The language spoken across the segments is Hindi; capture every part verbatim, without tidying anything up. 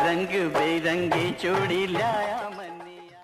रंग बेरंगी चूड़ी लाया मनिया।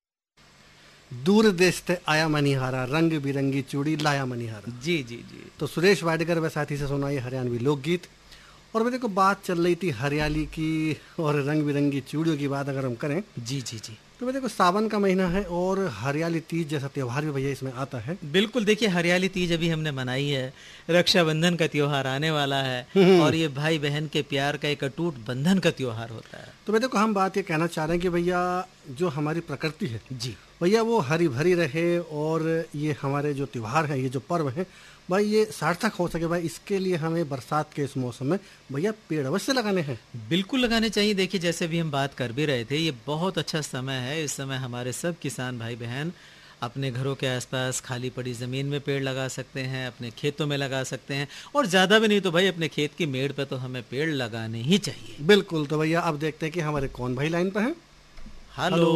दूर देश ते आया मनिहारा, रंग बिरंगी चूड़ी लाया मनिहारा। जी जी जी। तो सुरेश वाडकर व साथी से सुनाई हरियाणवी लोकगीत। और मेरे को बात चल रही थी हरियाली की और रंग बिरंगी चूड़ियों की बात अगर हम करें जी जी जी तो मेरे को सावन का महीना है और हरियाली तीज जैसा त्योहार भी भैया इसमें आता है। बिल्कुल, देखिए हरियाली तीज अभी हमने मनाई है, रक्षाबंधन का त्योहार आने वाला है और ये भाई बहन के प्यार का एक अटूट बंधन का त्योहार होता है। तो मेरे को हम बात ये कहना चाह रहे हैं कि भैया जो हमारी प्रकृति है जी भैया वो हरी भरी रहे और ये हमारे जो त्योहार हैं, ये जो पर्व हैं भाई ये सार्थक हो सके भाई, इसके लिए हमें बरसात के इस मौसम में भैया पेड़ अवश्य लगाने हैं। बिल्कुल लगाने चाहिए। देखिए जैसे भी हम बात कर भी रहे थे, ये बहुत अच्छा समय है। इस समय हमारे सब किसान भाई बहन अपने घरों के आसपास खाली पड़ी ज़मीन में पेड़ लगा सकते हैं, अपने खेतों में लगा सकते हैं और ज़्यादा भी नहीं तो भाई अपने खेत की मेड़ पे तो हमें पेड़ लगाने ही चाहिए। बिल्कुल। तो भैया अब देखते हैं कि हमारे कौन भाई लाइन पर हैं। हेलो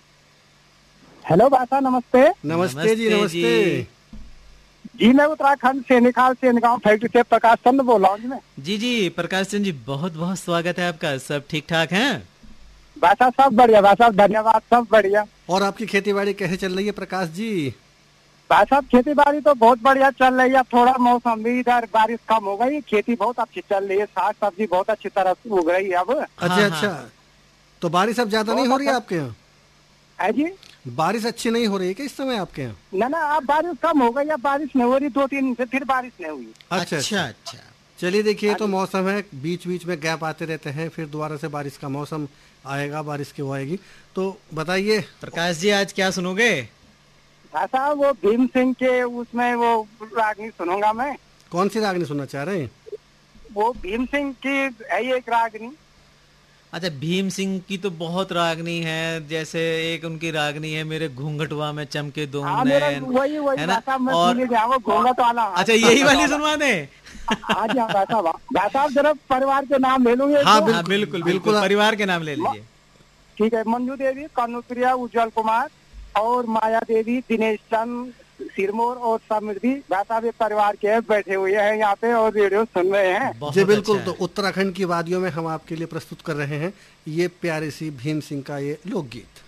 हेलो बासा, नमस्ते। नमस्ते जी, नमस्ते जी। मैं उत्तराखंड से निकाल से गाँव फैक्ट्री से प्रकाश चंद्र बोल रहा हूँ। जी जी प्रकाश चंद्र जी, बहुत बहुत स्वागत है आपका। सब ठीक ठाक हैं? बासा सब बढ़िया, बासा धन्यवाद, सब बढ़िया। और आपकी खेती बाड़ी कैसे चल रही है प्रकाश जी? बासा खेती बाड़ी तो बहुत बढ़िया चल रही है। थोड़ा मौसम भी इधर बारिश कम हो गई, खेती बहुत अच्छी चल रही है, साग सब्जी बहुत अच्छी तरह उग रही है अब। अच्छा हाँ, अच्छा हाँ। तो बारिश अब ज्यादा नहीं हो रही है आपके यहाँ? है जी, बारिश अच्छी नहीं हो रही है क्या इस समय आपके यहाँ? ना ना अब बारिश कम हो गई, अब बारिश नहीं हो रही, दो तीन दिन से फिर बारिश नहीं हुई। अच्छा अच्छा अच्छा। चलिए देखिए, तो मौसम है, बीच बीच में गैप आते रहते हैं, फिर दोबारा से बारिश का मौसम आएगा, बारिश की वो आएगी। तो बताइए प्रकाश जी आज क्या सुनोगे? बासा वो भीम सिंह के उसमें वो रागनी सुनूंगा मैं। कौन सी रागनी सुनना चाह रहे हैं? वो भीम सिंह की है एक रागनी। अच्छा, भीम सिंह की तो बहुत रागनी है। जैसे एक उनकी रागनी है, मेरे घूंघटवा में चमके दो हाँ, मेरा नैन, वही वही है ना? बासा मैं और भूल गया, वो घूंघट वाला। अच्छा यही वाली सुनवा दे। हाँ जी, हाँ बासा बासा जरा परिवार के नाम ले लूंगे। हाँ, तो? बिल्कुल बिल्कुल बिल्कुल परिवार के नाम ले लीजिए। ठीक है, मंजू देवी, कनुप्रिया, उज्जवल कुमार और माया देवी, दिनेश चंद, सिरमौर और समृद्धि बासा भी परिवार के बैठे हुए हैं यहाँ पे और रेडियो सुन रहे हैं। बहुत जी बिल्कुल। अच्छा तो उत्तराखंड की वादियों में हम आपके लिए प्रस्तुत कर रहे हैं ये प्यारी सी भीम सिंह का ये लोकगीत।